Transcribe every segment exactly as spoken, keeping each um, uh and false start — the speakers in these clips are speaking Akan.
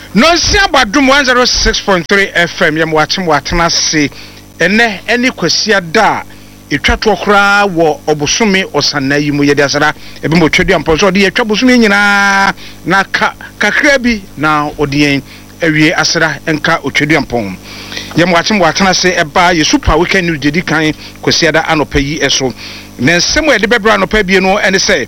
Nonsia badum one oh six point three F M yam watchim watena se ene eni kwasia da etwa to kra wo obosome osana yi mu yede asara ebe mo twedi amponso de etwa bosome nyina na ka kakra bi na odien awie asara enka otwedi ampon yam watchim watena se eba ye super weekend news dedi kan kwasia da anopa yi eso na nsemo yede bebra anopa bi no ene se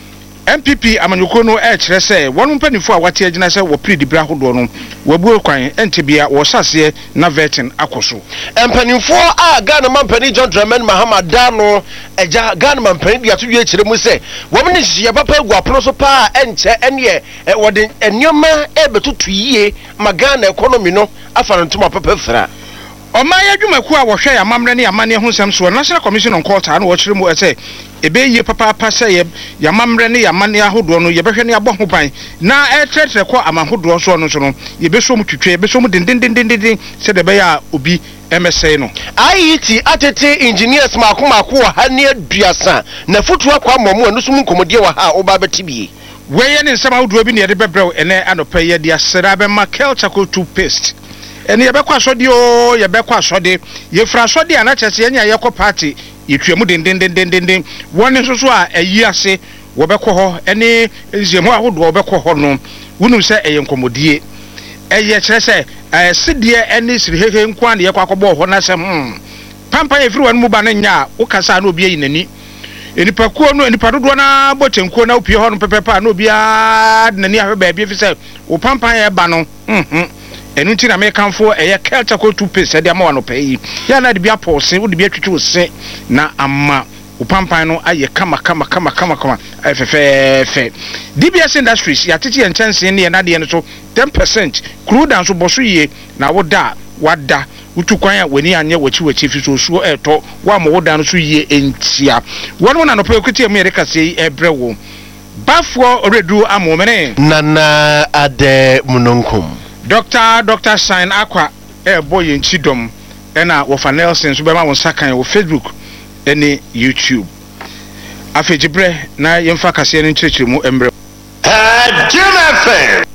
M P P amanyoko no e kire se wonu mpanifo a wate agina se wo pre dibra hodo no wabuo kwan entebia wo sase na vetin akoso mpanifo a Ghana mampani John Dramani Mahama Dano eja Ghana mampani dia to wie kire mu se wo me hye papa egu apono so pa enche ene e wode enioma e betutu yie ma Ghana economy no afa no ntoma papa fra Oma ya dwumaku a wo hwe ya mamre ne ya mane ho nsem so National Commission on Culture na wo kire mu ese ebe ye papa pa se ye ya mamre ne ya mane ahodo no ye behwe ne abo ho ban na e tretre ko amahodo so no so no ye beso mu twetwe ye beso mu dindindindindin se de be ya obi M S A no I E T atete engineers mako mako wa ha ne aduasa na futu akwa momo anu sum nkomodie wa ha oba betibie we ye ne nsem ahodo bi ne ye de bebrɛw ene anopa ye de asera be ma Kelchaco toothpaste ene ye be kwa sode o ye be kwa sode ye fra sode ana kyese ye nya ye ko party yetwemu dendendendenden woni so so a ayi ase wo be ko ho ene nziemu ahodo wo be ko ho no wonu se eye nkomodie eye kire se sidie ene sirihehe nkwa ne ye kwa akobɔ ho na se hm pampa ye firi wanu mu ba na nya wo kasa na obi ayi nani enipa ko no enipa dodo na botenko na opie ho no pepepa na obi a nani ahwe ba bia fi se wo pampa ye ba no hm enu ti na me kanfo eye Kelchaco toothpaste de ama wano pay ya na de bia pose wo de bia twetwe ose na ama upampan no aye kama kama kama kama kama efefefe D B S Industries ya tete enchanse ne na de no so ten percent crude and so boso ye na woda wada utukwan a wani anye wachi wachi fi so so eto wa mo woda no so ye entia wonu na no pay kwiti America sei ebrewo bafo oredu amomene nana ade munonkum Doctor Doctor Sign Aqua eh boy in Chidom ena wo Nelson so be ma won sakan wo Facebook ene YouTube afejibre na yemfa kase no nchirechire mu embre eh Jim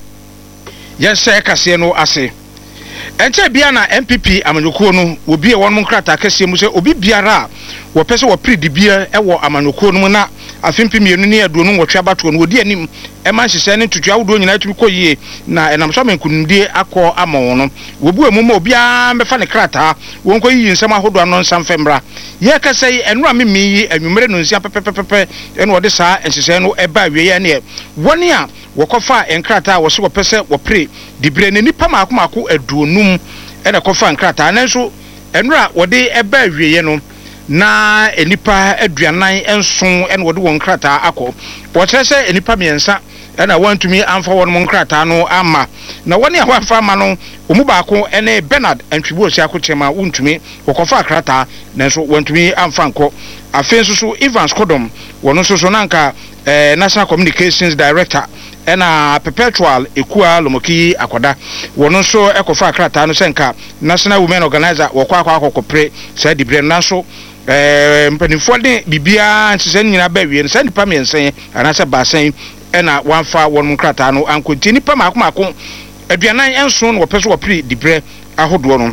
yes say kase no ase enche bia na M P P amanyoko no obi e won mo nkrata kase mu se obi biara wo pese wo predi bia e wo amanyoko no na afimpi mienu ne aduo no wotwe abato no odi anim e man hyehyɛ ne tutu awodo nyina tumi kɔyie na enam so menkunimdie akɔ ama wo no wobu emu ma obi a mefa ne krata won kɔ yi nsɛm ahodo no nsam fembra ye ka sɛ enura memi yi anwumere no nsia pepepepe ene wode saa nhyehyɛ no eba wie ye ne woni a wɔkɔfa enkrata wo so wɔpɛsɛ wɔpre dibre ne nipa maako maako aduonum ene kɔfa enkrata na nso enura wode eba wie ye no na enipa aduanan enson ene wode won krata akɔ wɔkyerɛ sɛ enipa miensa ena wantumi amfa won mon krata no ama na woni a wafa ama no omu baako ene Bernard Antwibo osi akochema wontumi wɔkɔfa krata nanso wantumi amfa nkɔ afen so so Evans Kodom wono so so nanka eh, National Communications Director ena Perpetual Ekua Lomoki Akoda wono so ekɔfa krata no senka National Women Organizer wɔkɔ akɔ akɔkɔpre sa dibre nanso eh mpanifo de bibia nsese nyina ba wie no sa nipa miensen anase basen ena wanfa won nkrata no ankonti nipa maako maako aduanan enso no wɔpɛ so wɔpre dibre ahodo no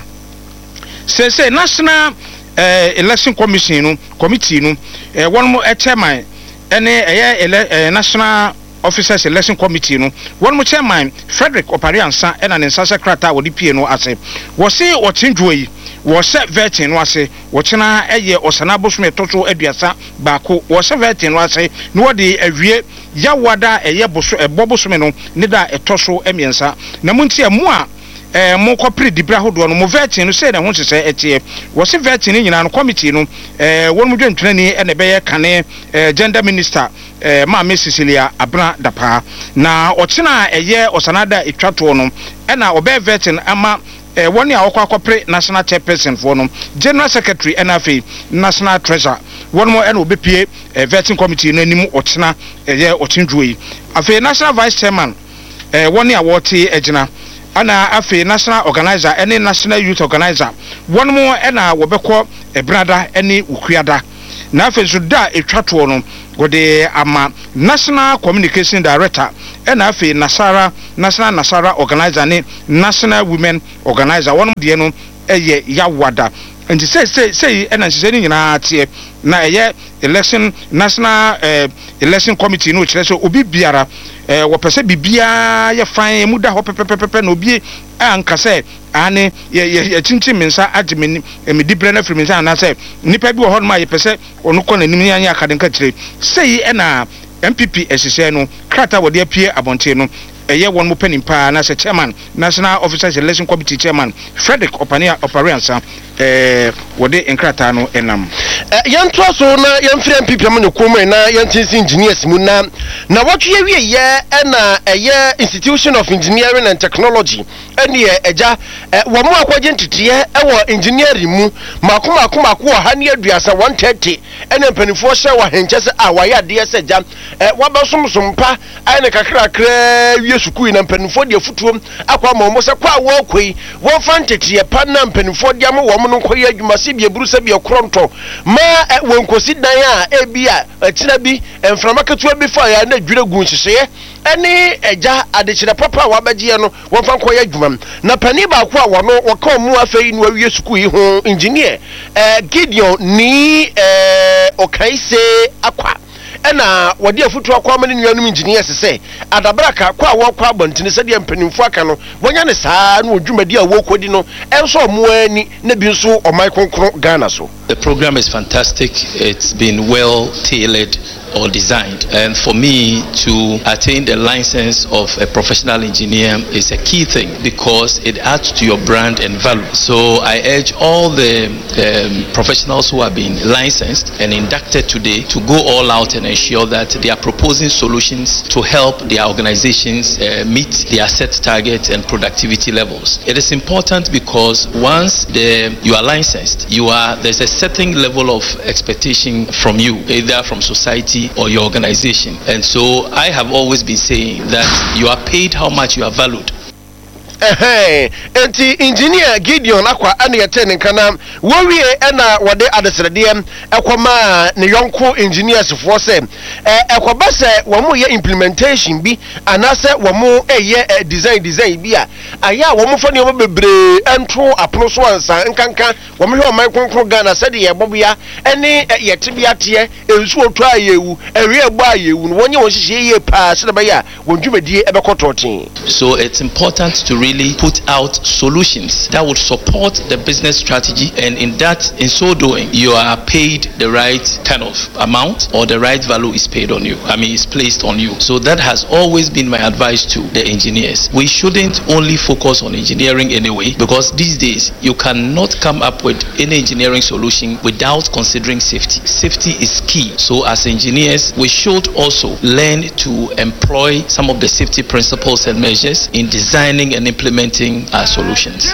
sese National eh, Election Commission no committee no eh, won mo chairman ene eye National Officers Election Committee no won mo chairman Frederick Opariansa ena ne nsase krata wodi pie no ase wo se wo chenjuo yi wo se vetin no ase wo chena eye osana bosume toto aduasa baako wo se vetin no ase no wodi awie ya wada eye boso ebo bosume no ne da etoso emiensa na munti emu a eh mo kopre dibra hodo no mo vetin no se na ho sese etie wo se vetin ni nyina no committee no eh won mo dwentwenani ene beye kane eh, gender minister eh ma me Cecilia Abra Dapa na ochena eye osanada etwato no ena obe vetin ama eh woni a okwa akopre national chairperson for no general secretary N F A national treasurer won mo ena obepie eh, vetting committee no anim ochena eye ochendwoi afi national vice chairman eh woni a wote agina ana afi national organizer ene national youth organizer won mo ena wobekọ ebrada ene ukuada na afi so da etwato no wɔde ama national communication director ɛna afei nasara national nasara organizer ne national women organizer wɔn deɛ no ɛyɛ yawada nti sɛ sɛ sɛ ɛna nhyehyɛ ne nyinaa teɛ na ɛyɛ election national uh, election committee no kyerɛ sɛ obi biara eh wɔpɛ sɛ bibia yɛ fan mu da hɔ pɛpɛpɛpɛ na obi anka sɛ ane yɛ kyinkyim mensa agye me me dibre na firi mensa na sɛ nipa bi wɔ hɔ no ma yɛ pɛ sɛ ɔno kɔ na nim yanya akadenka kyerɛ sɛ ɛna M P P ɛhyehyɛ no krata wɔde apie abɔnten no ɛyɛ wɔn mo panin pa na sɛ chairman national officers election committee chairman Frederick Opania Opariansa eh wɔde nkrata no enam yɛnto so na yɛmfrɛ M P P am ne kom na yɛntinsi engineers mu na na wɔtwe wie yɛ ɛna ɛyɛ Institution of Engineering and Technology ɛne ɛgya wɔn mo akɔgye ntitiɛ ɛwɔ engineering mu mako mako mako wɔ ha ne aduasa one thirty ɛna mpanimfoɔ hyɛ wɔ henkyɛ sɛ a wɔyɛ adeɛ sɛ gya wɔbɛsomsompa ayɛ ne kakrakra wie sukuu na mpanimfoɔ de afutuo akɔ ama wɔn sɛ kɔ a wɔkɔ yi wɔn fa ntitiɛ pa na mpanimfoɔ de ama wɔn no nkɔ yɛ adwuma sɛ bia buru sɛ bia kronto ma wɔn kosi dan a ebi a akyina bi mframa ketewa bi fa ya na dwire gu nhyehyɛ ɛne ɛgya adekyerɛ papa a wabɛgye no wɔn fa nkɔ yɛ adwuma na pani baako a wɔno wɔka mu afei no awie sukuu yi ho engineer eh Gideon ni eh Okaise akwa ɛna wɔde afutu akɔ ama ne nuanom engineers sɛ adabraka kɔ a wɔkɔ abɔntene sɛ deɛ mpanimfo aka no wɔnya ne saa no dwumadi a wɔkɔdi no ɛnso ɔmo ani na bi nso ɔman konkron Ghana so. The program is fantastic. It's been well tailored or designed, and for me to attain the license of a professional engineer is a key thing because it adds to your brand and value. So I urge all the um, professionals who have been licensed and inducted today to go all out and ensure that they are proposing solutions to help their organizations uh, meet their set targets and productivity levels. It is important because once the, you are licensed, you are there's a certain level of expectation from you, either from society or your organization. And so I have always been saying that you are paid how much you are valued. Eh enti engineer Gideon akwa ane yete ne kana wowie na wode adesrede ekoma ne yonko engineers fo se eh ekoba se wo mo ye implementation bi anase wo mo eye design design bi a aya wo mo fo ne wo bebre ento apono so ansa nkanka wo mo hwe o man konkro Ghana se de ye bobia ene yete bi ate ensu otu ayewu ewe egbo ayewu no wonye wo hihye ye pa se de ba ya wondwumedie ebekototin. So it's important to really put out solutions that would support the business strategy, and in that, in so doing, you are paid the right kind of amount, or the right value is paid on you. I mean, is placed on you. So that has always been my advice to the engineers. We shouldn't only focus on engineering anyway, because these days you cannot come up with any engineering solution without considering safety. Safety is key. So as engineers, we should also learn to employ some of the safety principles and measures in designing and implementing our solutions.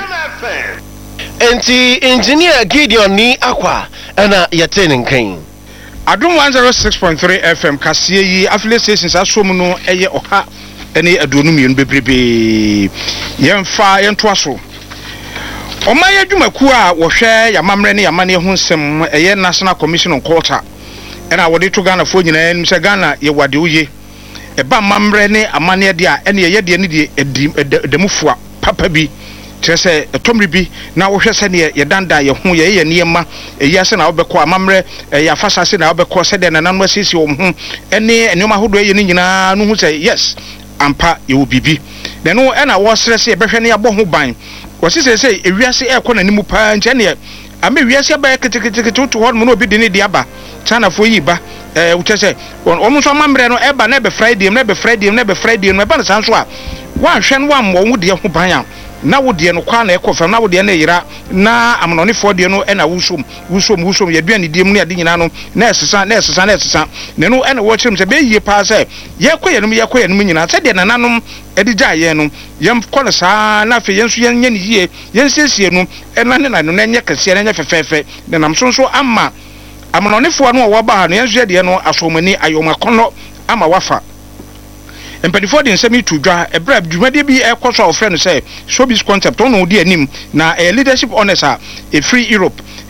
Enti engineer Gideon ni akwa ana yatene nkan. Adum one oh six point three F M kasie yi affiliate stations asom no eye oha ene aduonu mienu bebrebe. Yemfa yento aso. Omaye adwumaku a wo hwe yamamre ne yamane ho nsem eye National Commission on Culture. Ena wode to Ghana fo nyina enim se Ghana ye wade uye. Eba mamre ne amane de a ene ye de ne de edemufua papa bi kyerese etomri bi na wo hwese ne ye danda ye ho ye ye niema eyase na obekọ amamre ya fasase na obekọ se de na nanu asisi wo ho ene enoma hodo ye ne nyina no hu se yes ampa ye wo bibi de no ena wo srese ye behwe ne abo ho ban wo sese se ewiase e kọ na nimu pa nche ne ame wiase ba ketekete to ho no obi de ne de aba China fo yi ba eh utese omo so amamre no eba na be Friday na be Friday na be Friday no eba na sanso a wa hwe no wa mo wo de ho ban a na wo de no kwa na ekofam na wo de na yira na amnone fo de no e na wusom wusom wusom ye duane die mu ne ade nyina no na esesa na esesa na esesa ne no e na wo kyerem se be yie pa se ye koyenum ye koyenum nyina se de nananom e di gyaye no yem kɔ no saa na fe yenso yen nye ne yie yen siesie no e na ne na no na nye kese na nye fefefe ne nam sonso ama amnone fo no wo ba ha no yenso de no asomani ayomakono ama wafa empanifo de nsemi tudwa ebra dwumade bi ekoso of friend say showbiz concept ono di anim na a leadership honors a free Europe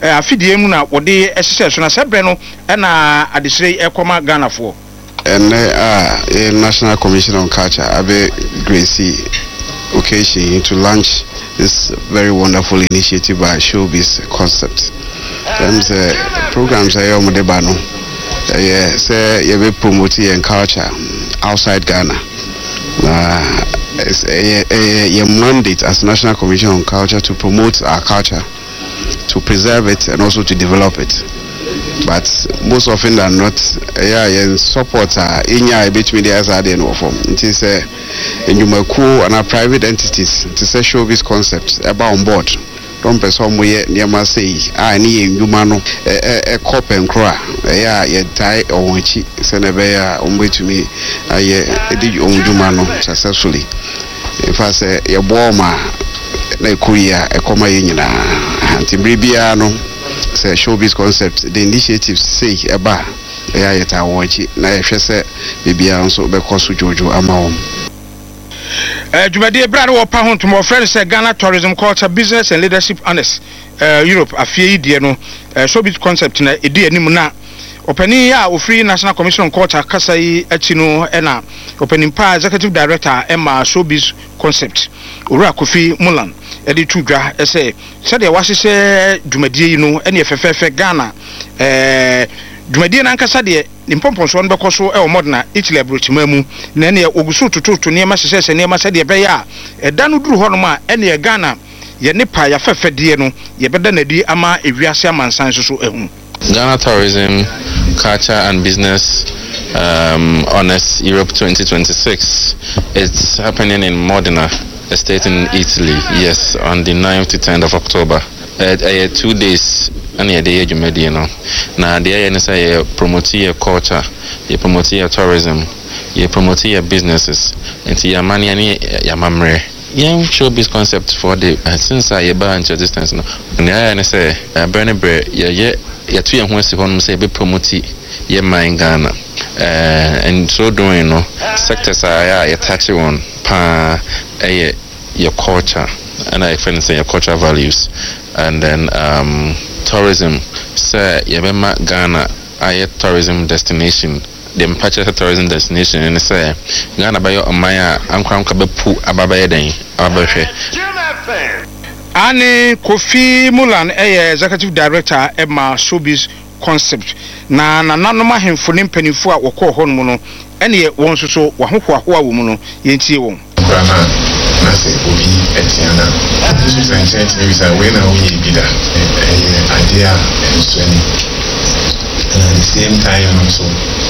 afidie mu na wode ehyehyɛ so na sebre no na adesire ekoma Ghana fo and uh National Commission on Culture abe Gracie occasion to launch this very wonderful initiative by Showbiz Concept. Them the programs are on the bano. Yeah, say you be promoting culture outside Ghana. Uh, it's a, a, a mandate as National Commission on Culture to promote our culture, to preserve it and also to develop it. But most often than not, yeah, yeah, support uh, in your between the S R D and form. It is a uh, and our private entities. It is a Showbiz Concept about on board. Don't be somewhere near my say, I need you man a cop and cry. Yeah, you die or which send a bear on way to me. I did you own Jumano successfully. If I say a bomber, like Korea, a coma in Antibribiano. Say Showbiz Concept, the initiatives say about yeah, yet I watch it. Now, if I say, maybe I also because Jojo Amao. Uh, Jumadi Brado or Pahon to my friends say Ghana Tourism Culture Business and Leadership Honest uh, Europe, a few Diano, Showbiz Concept in a idea Nimuna. Opening ya Free National Commission on Culture Kasai Echino Ena, opening pa Executive Director Emma Showbiz Concept, Ura Kofi Mulan. Edi tudwa ese sede wase se dwumadie no ene efefefe Ghana eh dwumadie na nkasa de nimpomponso no bekoso e o modna Italy abrochima mu na ene ogusu tututu ne ma hyehyese ne ma sede be ya eda no duru hono ma ene Ghana ye ne pa ya fefede no ye beda na di ama ewiase amansan so so ehu Ghana Tourism Culture and Business um Honest Europe twenty twenty-six. It's happening in Modena Estate in Italy, yes, on the ninth to tenth of October. Uh, uh, two days, and a day you made, you know. Now, the idea is to promote your culture, you promote your tourism, you promote your businesses, and your money and your memory. Young Showbiz Concept for the uh, since I buy into distance. No, and the idea is to burn bread, yeah, yeah, yeah, two young ones who say be promote your mind Ghana. Uh, and so doing, you know, sectors are a touchy one, pa, a your culture, and I find say your cultural values, and then um, tourism. Say, Yabema Ghana, a tourism destination. The Mpacha tourism destination, and say Ghana by your Maya, Ankram Kabepu, Ababaden, Ababahe. Annie Kofi Mulan, a Executive Director, Emma Showbiz Concept. Na na nanoma hemfo ne mpanifo a wokɔ hɔ no no ɛne wɔn so so wahohoaho a wo mu no yɛntie wɔn brana na sɛ obi etiana so sɛnkyɛn timi bisa we na wo yɛ bida ɛyɛ ade a ɛnsuani at the same time so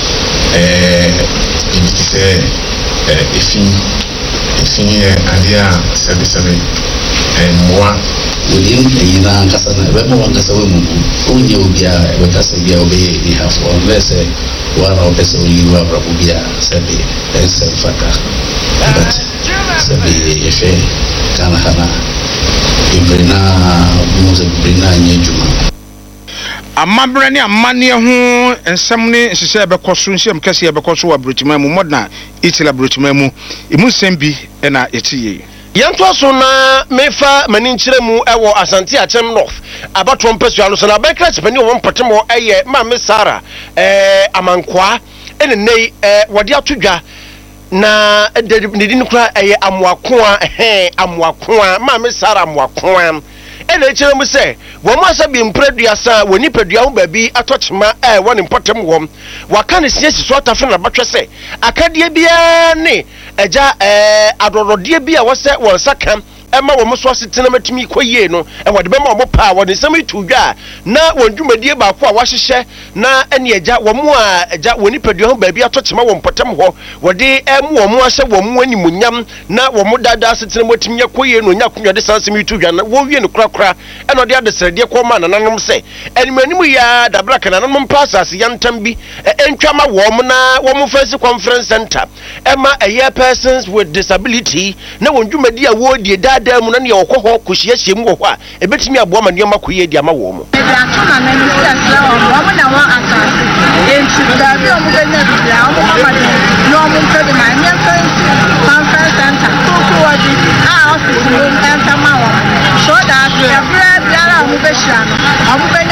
eh bibi te sɛ efi efi yɛ ade a sɛbe sɛbe ɛmmoa within a year and Cassana, Remo Cassaway, only Ubia, Casabia, obey the half or less one of the only Rabubia, Sabi, and Selfaka. But Sabi, if a Kanahana, Ibrina, Musa Brina, Yajuma. A mabrani a mania who and some name she said because soon she am Cassia because of Britimemu Modna, Itila Britimemu, Imusembi, and a eti. Yanto so na mefa maninkyere mu ewo Asante Achem North abatom pesualo so na bekra chepani won patemo eye ma me Sara eh amankwa ene nei eh wode atodwa na ne di nkura eye amoakoa eh amoakoa ma me Sara amoakoa ene kyere mu se wo mo asa bi mpraduasa woni padua ho baabi atochema eh woni potem wom waka ne siesi so atafe na batwe se akadie bia ne eja eh adorode bia wo se won saka ema wo mo so asetena matumi koyie no e wode be ma wo pa wo ne sam itudwa na won dwumadie ba ko a wahyehyɛ na ene eja wo mo a eja woni padua ho baabi atochema wo potem ho wode em wo mo ahyɛ wo mo animunyam na wo mo dada asetena matumi koyie no nya konwa de sansem itudwa na wo wie no krakra eno de adesrede ko ma nananom se enimanimu ya dabra kana nanom pasas yantam bi entwama wo mo na wo mo face conference center ema eye persons with disability na won dwumadi a wo die dada mu na ne wo kɔ hɔ kohia hyem wo hɔ a ebetimi aboa ma nneɛma koyie di ama wo mo atoma na ni sia sia wo mo na wa akase enti da bi o mo be na bia o mo mama de no mo mpe de ma nya conference center ko ko wadi a office no enta ma wo so that every biara mo be hia no o mo be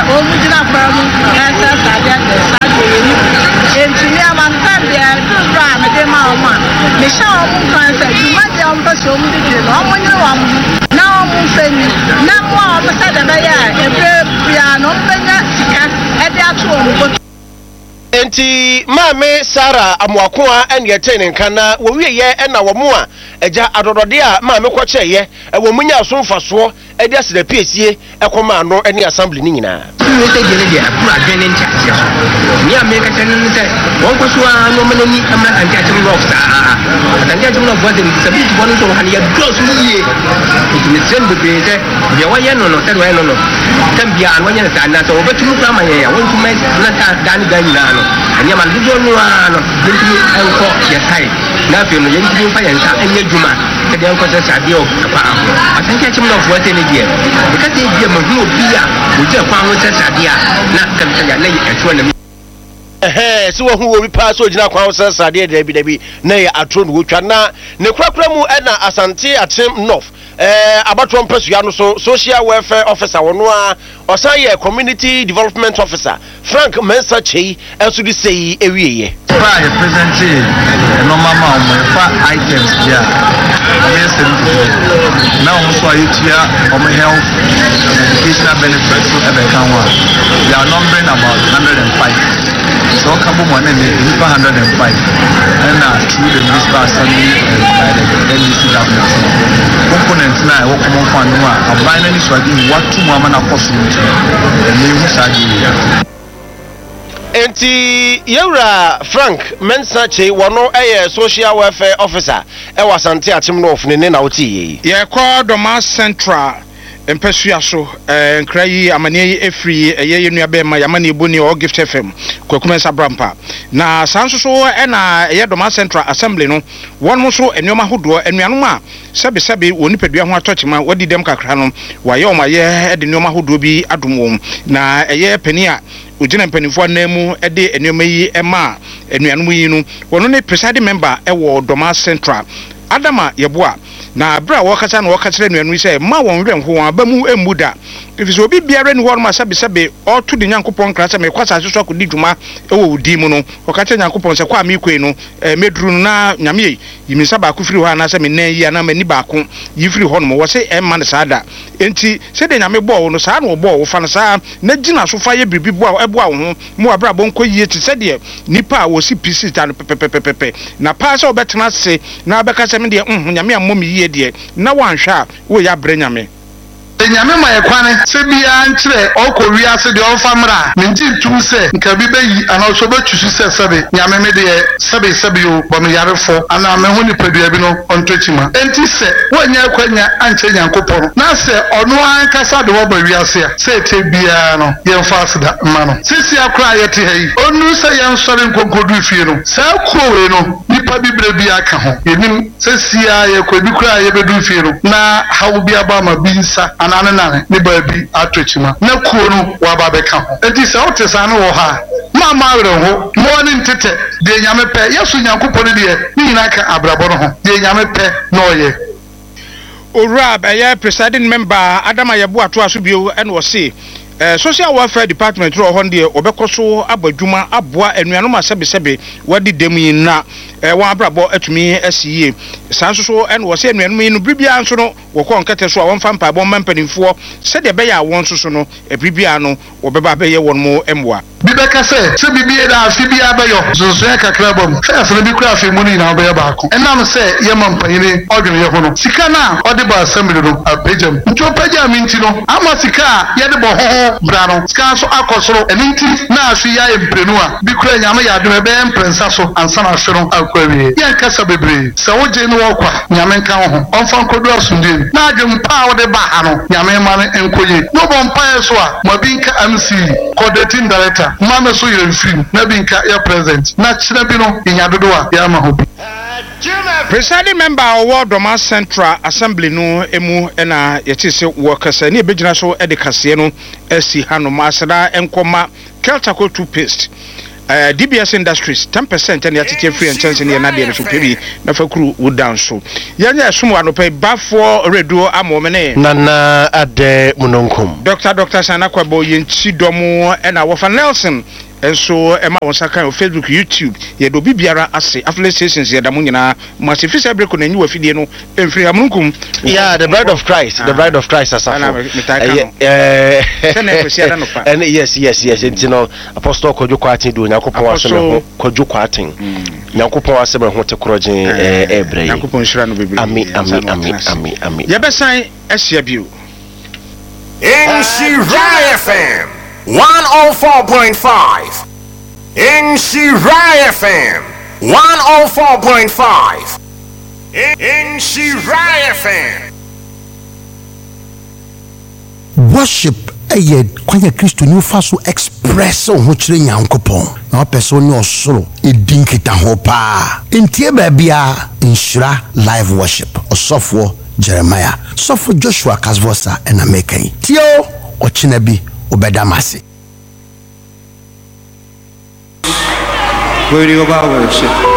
wɔn mu gyina fam ɛsɛ sadeɛ de sadeɛ yɛ ni ntumi amampa deɛ duro a mede ma wɔn a mehyɛ wɔn nkan sɛ dwuma deɛ wɔn pɛ sɛ wɔn de di no wɔn nyere wɔn na wɔn mfɛ ni na mo a wɔn sɛ de bɛyɛ a ebire bia na wɔn bɛnya sika ɛde ato wɔn bɔtɔ. Enti maame Sarah Amuakoa ene yete ne nka na wowie ye na wo mu a agya adodode a maame kwɔkye ye wo munya asomfaso e de aseda piesie e koma no ene assembly ni nyina ni se gele dia ku adwene ntia so ni ame ka tane ni se won ko so a no me ni amra kan tia chim rock sa kan tia chim rock bo de sabi ti bono so han ya gross ni ye ti ni sen be be de ya wa ye no no se wa no no tambia an wanya sa na so obetu ku ama ye ya won tu me na ta dan ga nyina no anya man dudo no ano yentimi enko ya kai na fe no yentimi fa yanka anya djuma ke de enko sa de o pa aho atanke chim no fo tele die e ka te die ma hu obi a mo je kwa ho sa sa de a na kan ta ya na yi atwo na eh so wo hu obi pa so gina kwa ho sa sa de da bi da bi na ya atwo no wotwa na ne kurakura mu e na Asante Atem North eh abato mpasua no so social welfare officer wono a osaye community development officer Frank Mensa Chei enso di sei ewieye pa e presente no mama o fa items dia yes na o so ayetia o health educational benefits so ebe kan wa they are numbering about one hundred and five so kabo mo na me one hundred and five and na through the municipal assembly by the N D C government component na e wo komo fa no a aban na ni so adi watu mo ama na koso ni hu sa di ya. Enti Yewra Frank Mensa Chei wono eye social welfare officer e Asante Atem North ne na woti ye ye call Doma Central empesua so eh nkrayi amane yi efri eye yenua be ma yamane boni o gift F M kwakuma sabrampa na sanso so e na eye Doma Central Assembly no won mo so enuoma hodo enuanom a sebe sebe woni padua ho atochima wadi dem kakra no waye o maye e de enuoma hodo bi adom na eye pani a ugina mpanifo na mu e de enuoma yi e ma enuanom yi no wono ne presiding member e wo Doma Central Adama Yeboa na bra wakasa na wakasere nuanu se ma won hwenho abamu emuda ifisi obi biare ni won ma sabe sabe otu de nyankopon krasa me kwasa aseso akodi dwuma ewo odi mu no wakache nyankopon se kwa mi kwei no meduru na nyame yimisa ba ku firi ho ana se me nan yi ana mani ba ko yi firi ho no wo se e ma ne sada enti se de nyame bo wo no sa na wo bo wo fa no sa na gina so fa ye bibi bo a ebo a wo ho mu abra bo nko yi ti se de nipa a wo si pisi ta no pepepepepe na pa se obetena se na abeka me de mm nyame amom yi de na wanhwa wo ya bre nyame nyame ma yekwane se bia nkyere okori ase de onfamra minti ntum se nka bi bayi ana so betwusu se sebe nyame me de sebe sebe yo bom yarefo ana me ho ni padua bi no ontochima enti se wonya kwanya anche nyankopon na se ono an kasa de wo ba wiase a se te bia no yemfa aseda ma no sisi akra yete hayi onu se yen sore nkonkodu fie no sa kuowe no nipa bibre bia ka ho yenim sisi a ye kwabi kra ye bedu fie no na hawo bia ba ma binsa ana na ne ba bi atochima na kuo no wa ba be ka ho enti se otesa no wo ha ma ma were ho mo ni ntete de nyame pe yesu nyankopon de ni nyina ka abrabo no ho de nyame pe na oye Orab eye presiding member Adama Yeboa to aso bio e no se Uh, social welfare department ro honde obekoso abadwuma aboa enuanom asebe sebe wadi dem yin na eh wan abrabo atumi asiye sanso so en wo se enuanom yin no bribia nso no wo ko nkete so a won fa mpa bo mampanimfo se de be ya won so so no e bribia no wo beba be ye won mo emwa bibeka se se bibie da afi bia be yo zozo ya kakra bom se afre bi kura afi mu ni na be ba ko enam se ye mampanyini odwene ye ho no sika na ode ba assembly no apejam nto pejam nti no ama sika ye de bo ho brano ska so akosoro eninti na afi ya emprenu a bi kura nyame ya de be emprensa so ansa na hwe no akwawie ya kasa bebre se woje ni wo kwa nyame nka ho onfa nkodu asunde na adwem pa wo de ba ha no nyame ma ne enkoye no bon pa so a mabinka M C coordinating director mama so you film na binka ya present na chira bi no nya dodo a ya ma hobi presiding member of Doma Central Assembly no emu na yeti se workers ni ebegyina so e de kase no asi hano masada enkoma Keltaco toothpaste uh, D B S Industries ten percent and yatete free and chance near Nadia so pebi na fakuru wood down so yanya sumo anope bafo redo amomene nana ade munonkum Doctor Doctor Sanakwabo yenchi domo and our Nelson and so Emma was a kind of Facebook, YouTube, ye do bibiara ase affiliate stations ye damunyina must fi break on new afidie no emfiri amunkum. Yeah, the bride of Christ, the bride of Christ as a and yes, yes, yes, it's you know Apostle Kojo Kwatin do Yakopon asem Kojo Kwatin. Yakopon asem ho te kroje ebre. Yakopon hira no bebe. Ami ami ami ami ami. Ye besan ehia bio. N C R F M one oh four point five. N C R F M one oh four point five. N C R F M. Worship eye kwanya Kristo ni fa so express ho kire Nyankopon na opeso ni osoro edinkita ho pa entie ba bia Nhyira live worship osofo Jeremiah sofo Joshua Kasvosa and Amekan tio ochina bi obedamase. Wording of our worship.